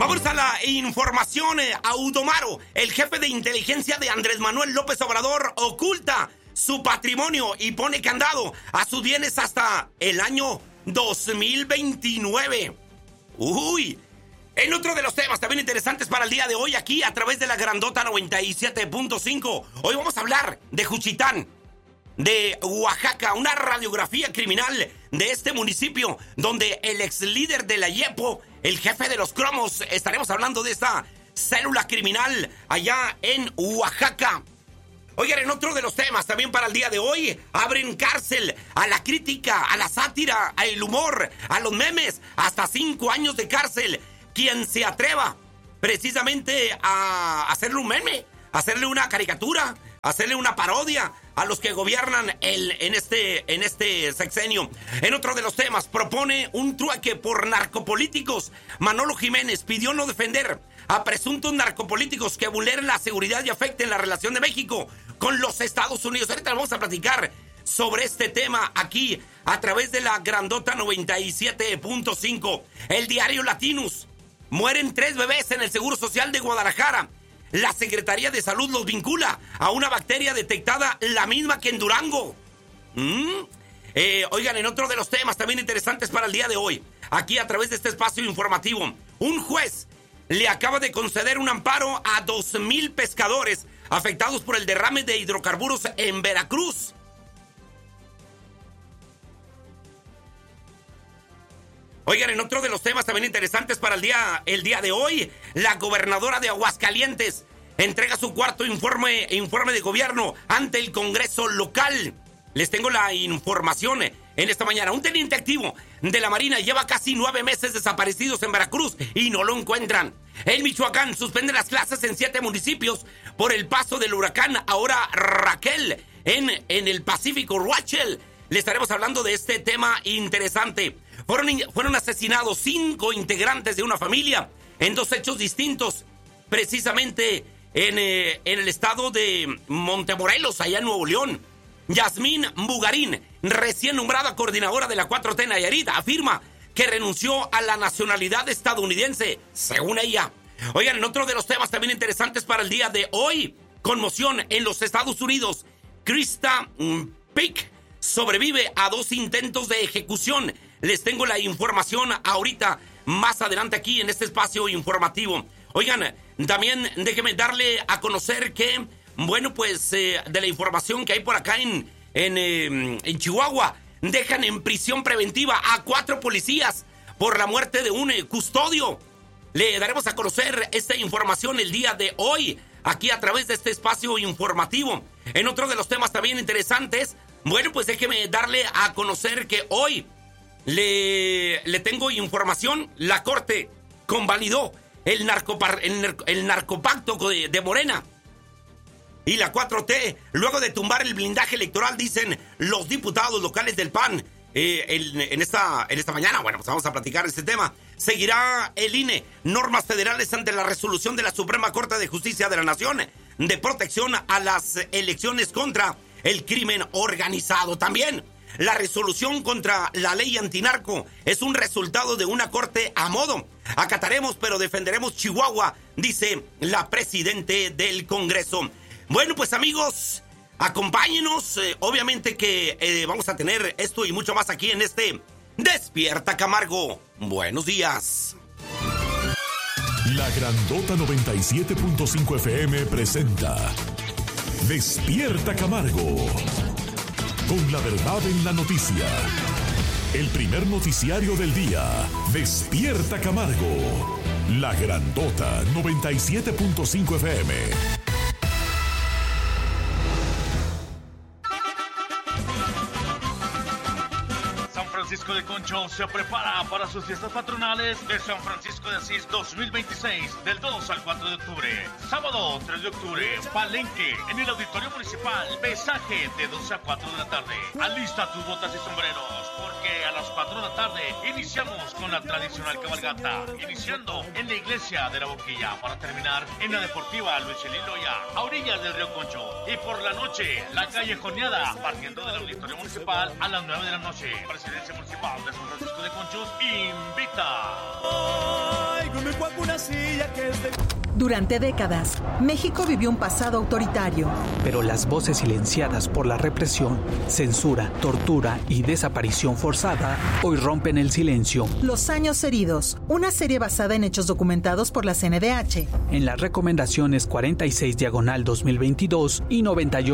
Vamos a la información. Audomaro, el jefe de inteligencia de Andrés Manuel López Obrador, oculta su patrimonio y pone candado a sus bienes hasta el año 2029. Uy. En otro de los temas también interesantes para el día de hoy, aquí a través de la Grandota 97.5, hoy vamos a hablar de Juchitán, de Oaxaca, una radiografía criminal de este municipio, donde el ex líder de la IEPO, el jefe de los cromos, estaremos hablando de esta célula criminal allá en Oaxaca. Oigan, en otro de los temas también para el día de hoy, abren cárcel a la crítica, a la sátira, al humor, a los memes, hasta 5 años de cárcel. Quien se atreva precisamente a hacerle un meme, a hacerle una caricatura, a hacerle una parodia a los que gobiernan en este sexenio. En otro de los temas, propone un trueque por narcopolíticos. Manolo Jiménez pidió no defender a presuntos narcopolíticos que vulneren la seguridad y afecten la relación de México con los Estados Unidos. Ahorita vamos a platicar sobre este tema aquí a través de la Grandota 97.5. El diario Latinus. Mueren 3 bebés en el Seguro Social de Guadalajara. La Secretaría de Salud los vincula a una bacteria detectada, la misma que en Durango. Oigan, en otro de los temas también interesantes para el día de hoy, aquí a través de este espacio informativo, un juez le acaba de conceder un amparo a 2,000 pescadores afectados por el derrame de hidrocarburos en Veracruz. Oigan, en otro de los temas también interesantes para el día de hoy, la gobernadora de Aguascalientes entrega su cuarto informe de gobierno ante el Congreso local. Les tengo la información en esta mañana. Un teniente activo de la Marina lleva casi 9 meses desaparecidos en Veracruz y no lo encuentran. En Michoacán suspende las clases en 7 municipios por el paso del huracán ahora Raquel en el Pacífico, Rachel. Le estaremos hablando de este tema interesante. Fueron asesinados 5 integrantes de una familia en 2 hechos distintos, precisamente en el estado de Montemorelos, allá en Nuevo León. Yasmín Bugarín, recién nombrada coordinadora de la 4T Nayarit, afirma que renunció a la nacionalidad estadounidense, según ella. Oigan, en otro de los temas también interesantes para el día de hoy, conmoción en los Estados Unidos. Krista Pick sobrevive a 2 intentos de ejecución. Les tengo la información ahorita, más adelante aquí en este espacio informativo. Oigan, también déjenme darle a conocer que, bueno, pues de la información que hay por acá en Chihuahua, dejan en prisión preventiva a 4 policías por la muerte de un custodio. Le daremos a conocer esta información el día de hoy, aquí a través de este espacio informativo. En otro de los temas también interesantes, bueno, pues déjeme darle a conocer que hoy le tengo información. La Corte convalidó el narcopacto de Morena y la 4T, luego de tumbar el blindaje electoral, dicen los diputados locales del PAN. En esta mañana, bueno, pues vamos a platicar este tema. Seguirá el INE normas federales ante la resolución de la Suprema Corte de Justicia de la Nación de protección a las elecciones contra el crimen organizado. También la resolución contra la ley antinarco es un resultado de una corte a modo. Acataremos, pero defenderemos Chihuahua, dice la presidente del Congreso. Bueno, pues amigos, acompáñenos. Obviamente que vamos a tener esto y mucho más aquí en este Despierta Camargo. Buenos días. La Grandota 97.5 FM presenta Despierta Camargo. Con la verdad en la noticia. El primer noticiario del día. Despierta Camargo. La Grandota 97.5 FM. Francisco de Concho se prepara para sus fiestas patronales de San Francisco de Asís 2026, del 2 al 4 de octubre. Sábado 3 de octubre, Palenque, en el Auditorio Municipal, pesaje de 12 a 4 de la tarde. Alista tus botas y sombreros, porque a las 4 de la tarde iniciamos con la tradicional cabalgata, iniciando en la iglesia de la Boquilla, para terminar en la deportiva Luis Elín Loya, a orillas del río Concho. Y por la noche, la callejoneada, partiendo del Auditorio Municipal a las 9 de la noche. Presidencia Municipal de San Francisco de Conchos invita. Durante décadas, México vivió un pasado autoritario. Pero las voces silenciadas por la represión, censura, tortura y desaparición forzada hoy rompen el silencio. Los años heridos, una serie basada en hechos documentados por la CNDH. En las recomendaciones 46/2022 y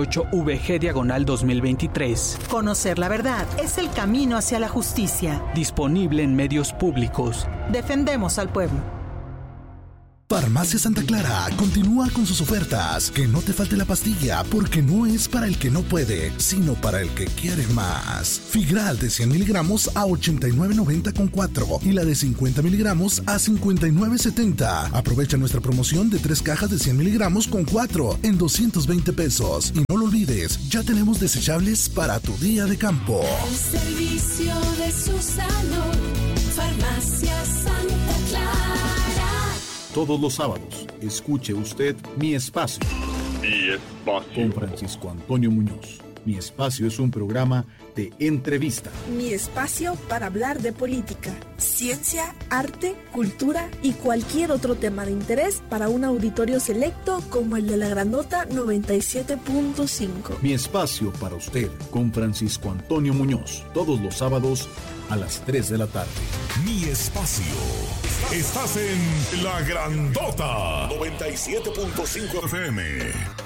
98VG/2023. Conocer la verdad es el camino hacia la justicia. Disponible en medios públicos. Defendemos al pueblo. Farmacia Santa Clara continúa con sus ofertas. Que no te falte la pastilla, porque no es para el que no puede, sino para el que quiere más. Figral de 100 miligramos a $89.90 con 4 y la de 50 miligramos a $59.70. Aprovecha nuestra promoción de 3 cajas de 100 miligramos con 4 en $220. Y no lo olvides, ya tenemos desechables para tu día de campo. El servicio de Susano, Farmacia Santa Clara. Todos los sábados, escuche usted Mi Espacio. Mi Espacio. Con Francisco Antonio Muñoz. Mi Espacio es un programa de entrevista. Mi espacio para hablar de política, ciencia, arte, cultura y cualquier otro tema de interés para un auditorio selecto como el de la Grandota 97.5. Mi Espacio para usted con Francisco Antonio Muñoz. Todos los sábados a las 3 de la tarde. Mi Espacio. Estás en La Grandota 97.5 FM.